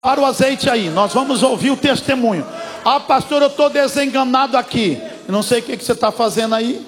Para o azeite aí, nós vamos ouvir o testemunho. Ah, pastor, eu estou desenganado aqui. Não sei o que você está fazendo aí.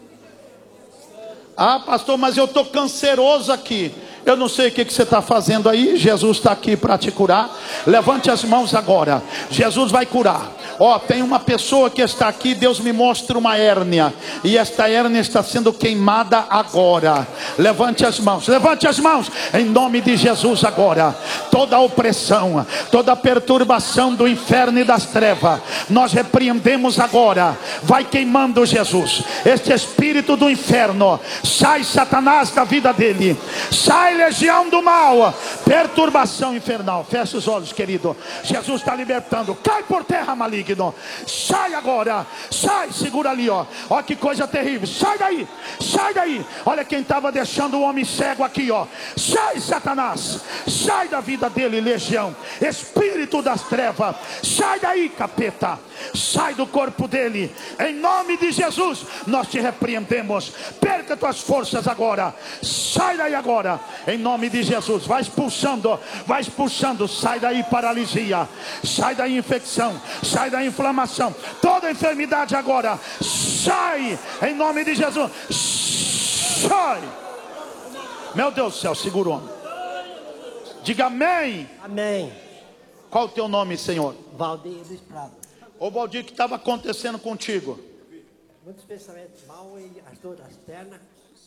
Ah, pastor, mas eu estou canceroso aqui. Eu não sei o que você está fazendo aí. Jesus está aqui para te curar. Levante as mãos agora. Jesus vai curar. Ó, tem uma pessoa que está aqui. Deus me mostra uma hérnia. E esta hérnia está sendo queimada agora. Levante as mãos. Levante as mãos. Em nome de Jesus agora. Toda a opressão, toda a perturbação do inferno e das trevas, nós repreendemos agora. Vai queimando, Jesus. Este espírito do inferno. Sai, Satanás, da vida dele. Sai, legião do mal. Perturbação infernal. Fecha os olhos, querido. Jesus está libertando. Cai por terra, maligno. Sai agora. Sai, segura ali, ó. Ó que coisa terrível. Sai daí. Sai daí. Olha quem estava deixando o homem cego aqui, ó. Sai, Satanás. Sai da vida dele, legião. Espírito das trevas. Sai daí, capeta. Sai do corpo dele. Em nome de Jesus, nós te repreendemos. Perca tuas forças agora. Sai daí agora. Em nome de Jesus. Vai expulsando. Vai expulsando. Sai daí paralisia. Sai daí infecção. Sai daí inflamação. Toda enfermidade agora. Sai. Em nome de Jesus. Sai. Meu Deus do céu, segura o homem. Diga amém. Amém. Qual o teu nome, Senhor? Valdir Luiz Prado. Ô Valdir, o que estava acontecendo contigo? Muitos pensamentos mal e as dores das pernas.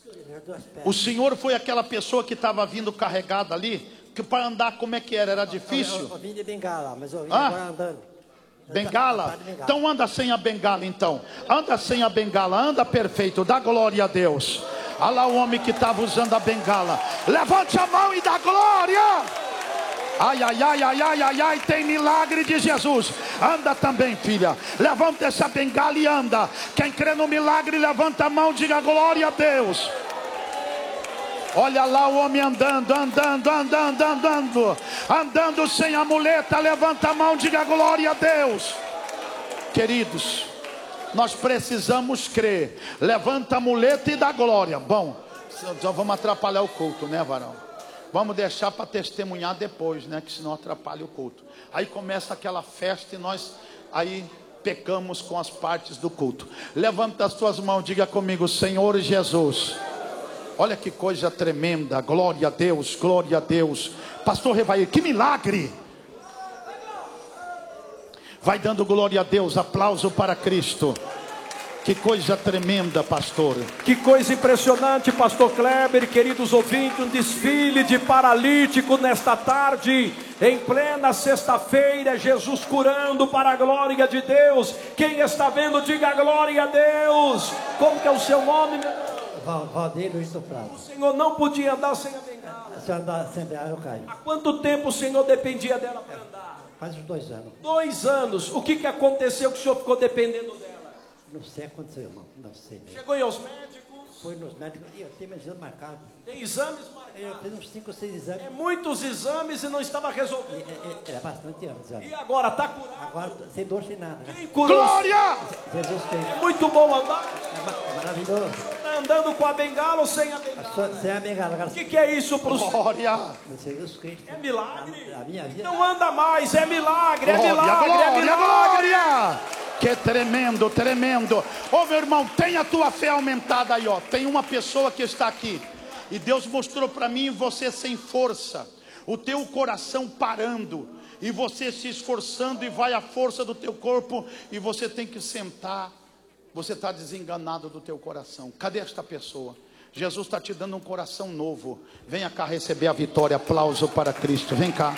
O senhor foi aquela pessoa que estava vindo carregada ali? Que para andar como é que era? Era difícil? Eu vim de bengala, mas eu vim agora andando. Bengala? Então anda sem a bengala então. Anda sem a bengala, anda perfeito. Dá glória a Deus. Olha lá o homem que estava usando a bengala. Levante a mão e dá glória. Ai, ai, ai, ai, ai, ai, ai, tem milagre de Jesus. Anda também, filha. Levanta essa bengala e anda. Quem crê no milagre, levanta a mão e diga glória a Deus. Olha lá o homem andando, andando, andando, andando. Andando sem a muleta, levanta a mão e diga glória a Deus. Queridos, nós precisamos crer. Levanta a muleta e dá glória. Bom, já vamos atrapalhar o culto, né, varão? Vamos deixar para testemunhar depois, né? Que senão atrapalha o culto. Aí começa aquela festa e nós aí pecamos com as partes do culto. Levanta as tuas mãos, diga comigo, Senhor Jesus. Olha que coisa tremenda. Glória a Deus, glória a Deus. Pastor Revair, que milagre. Vai dando glória a Deus, aplauso para Cristo. Que coisa tremenda, pastor. Que coisa impressionante, pastor Kleber, queridos ouvintes, um desfile de paralítico nesta tarde, em plena sexta-feira, Jesus curando para a glória de Deus. Quem está vendo, diga glória a Deus. Como que é o seu nome, meu? Valdir Luiz Prado. O Senhor não podia andar sem a bengala. Se eu andar sem bengala, eu caio. Há quanto tempo o Senhor dependia dela para andar? Faz uns 2 anos. 2 anos. O que aconteceu que o Senhor ficou dependendo dela? Não sei o que aconteceu, irmão. Não sei mesmo. Chegou aí aos médicos? Fui nos médicos e eu tenho meus exames marcados. Tem exames marcados? Eu fiz uns 5 ou 6 exames. É muitos exames e não estava resolvido. É bastante anos já. E agora está curado? Agora, sem dor, sem nada. Né? Quem curou? Glória! Jesus fez. É muito bom andar. É maravilhoso. Está andando com a bengala ou sem a bengala? Sem a bengala. Agora, O que é isso para o Senhor? Glória! Jesus Cristo. É milagre? A minha vida. Não anda mais, é milagre, é Glória, milagre, é glória, milagre. glória! Que tremendo, tremendo. Ô meu irmão, tenha a tua fé aumentada aí, ó. Tem uma pessoa que está aqui e Deus mostrou para mim você sem força, o teu coração parando e você se esforçando e vai a força do teu corpo e você tem que sentar. Você está desenganado do teu coração. Cadê esta pessoa? Jesus está te dando um coração novo. Venha cá receber a vitória. Aplauso para Cristo. Vem cá.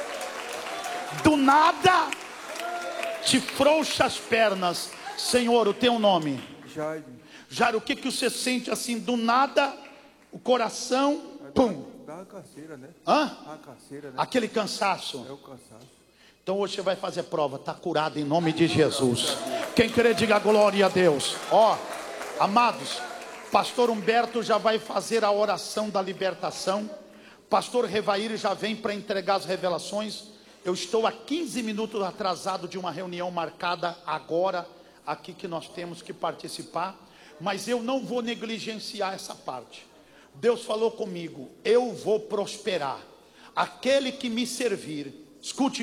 Do nada te frouxa as pernas. Senhor, o teu nome? Jairo. Jairo, o que você sente assim? Do nada, o coração, pum. Dá uma canseira, né? Hã? Uma canseira, né? Aquele cansaço. É o cansaço. Então hoje você vai fazer prova. Está curado em nome de Jesus. Quem crê, diga glória a Deus. Ó, amados, pastor Humberto já vai fazer a oração da libertação. Pastor Revair já vem para entregar as revelações. Eu estou há 15 minutos atrasado de uma reunião marcada agora, aqui que nós temos que participar. Mas eu não vou negligenciar essa parte. Deus falou comigo, eu vou prosperar. Aquele que me servir, Escute